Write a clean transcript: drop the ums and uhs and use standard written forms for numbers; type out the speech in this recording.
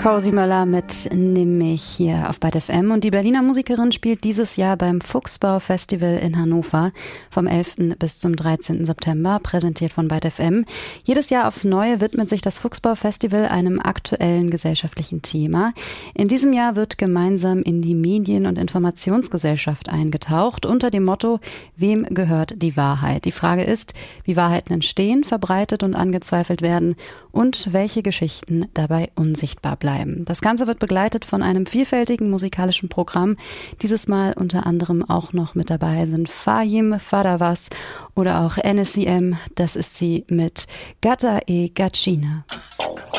Cozy Möller mit Nimm mich hier auf BITE FM. Und die Berliner Musikerin spielt dieses Jahr beim Fuchsbau-Festival in Hannover vom 11. bis zum 13. September, präsentiert von BITE FM. Jedes Jahr aufs Neue widmet sich das Fuchsbau-Festival einem aktuellen gesellschaftlichen Thema. In diesem Jahr wird gemeinsam in die Medien- und Informationsgesellschaft eingetaucht, unter dem Motto: Wem gehört die Wahrheit? Die Frage ist, wie Wahrheiten entstehen, verbreitet und angezweifelt werden und welche Geschichten dabei unsichtbar bleiben. Das Ganze wird begleitet von einem vielfältigen musikalischen Programm. Dieses Mal unter anderem auch noch mit dabei sind Fahim Fadavas oder auch NSCM. Das ist sie mit Gata e Gacina.